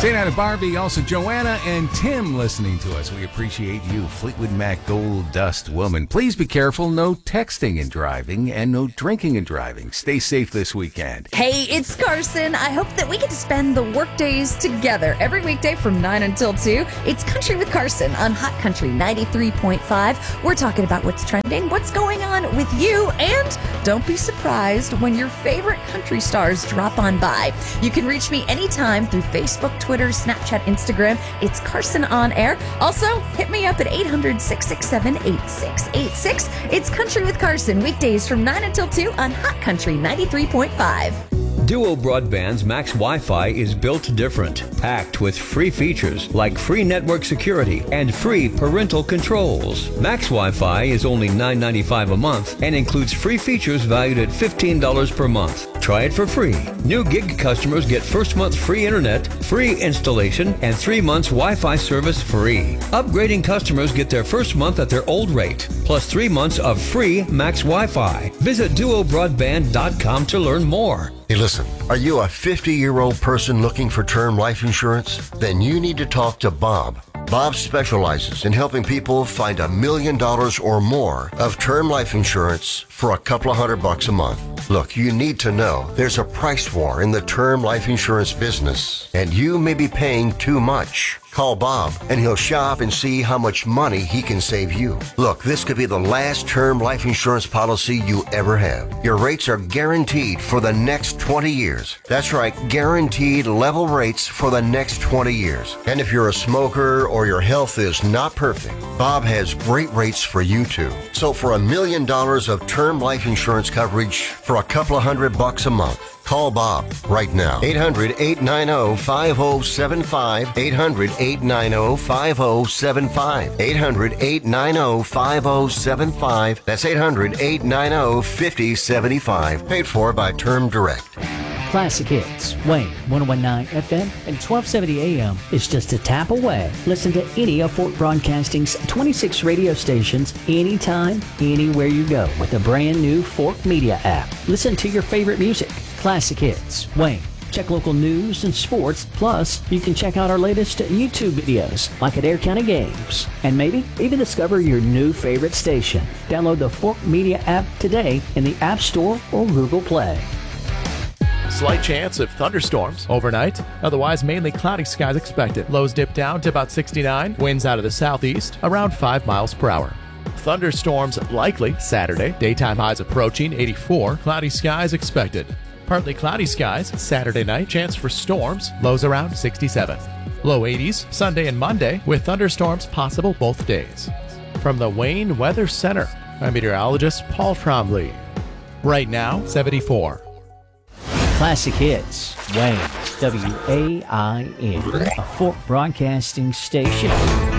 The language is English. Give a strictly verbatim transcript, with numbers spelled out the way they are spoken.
Say hi to Barbie, also Joanna and Tim listening to us. We appreciate you, Fleetwood Mac Gold Dust Woman. Please be careful. No texting and driving and no drinking and driving. Stay safe this weekend. Hey, it's Carson. I hope that we get to spend the work days together every weekday from nine until two. It's Country with Carson on Hot Country ninety-three point five. We're talking about what's trending, what's going on with you, and don't be surprised when your favorite country stars drop on by. You can reach me anytime through Facebook, Twitter, Snapchat, Instagram. It's Carson on Air. Also, hit me up at eight hundred, six six seven, eight six eight six. It's Country with Carson, weekdays from nine until two on Hot Country ninety-three point five. Duo Broadband's Max Wi-Fi is built different, packed with free features like free network security and free parental controls. Max Wi-Fi is only nine ninety-five a month and includes free features valued at fifteen dollars per month. Try it for free. New gig customers get first month free internet, free installation, and three months Wi-Fi service free. Upgrading customers get their first month at their old rate, plus three months of free Max Wi-Fi. Visit duo broadband dot com to learn more. Hey, listen, are you a fifty-year-old person looking for term life insurance? Then you need to talk to Bob. Bob specializes in helping people find a million dollars or more of term life insurance for a couple of hundred bucks a month. Look, you need to know there's a price war in the term life insurance business, and you may be paying too much. Call Bob, and he'll shop and see how much money he can save you. Look, this could be the last term life insurance policy you ever have. Your rates are guaranteed for the next twenty years. That's right, guaranteed level rates for the next twenty years. And if you're a smoker or your health is not perfect, Bob has great rates for you too. So for a million dollars of term life insurance coverage for a couple of hundred bucks a month, call Bob right now. eight hundred, eight nine zero, five zero seven five. eight hundred, eight nine zero, five zero seven five. eight hundred, eight nine zero, five zero seven five. That's eight hundred, eight nine zero, five zero seven five. Paid for by Term Direct. Classic Hits, Wayne, one oh one point nine F M and twelve seventy A M is just a tap away. Listen to any of Fort Broadcasting's twenty-six radio stations anytime, anywhere you go with a brand new Fort Media app. Listen to your favorite music. Classic Hits, Wayne. Check local news and sports. Plus, you can check out our latest YouTube videos, like at Adair County Games. And maybe even discover your new favorite station. Download the Fort Media app today in the App Store or Google Play. Slight chance of thunderstorms overnight. Otherwise, mainly cloudy skies expected. Lows dip down to about sixty-nine. Winds out of the southeast, around five miles per hour. Thunderstorms likely Saturday. Daytime highs approaching eighty-four. Cloudy skies expected. Partly cloudy skies Saturday night. Chance for storms. Lows around sixty-seven. Low eighties Sunday and Monday with thunderstorms possible both days. From the Wayne Weather Center, I'm meteorologist Paul Trombley. Right now, seventy-four. Classic Hits, Wayne, W A I N, a Fort Broadcasting station.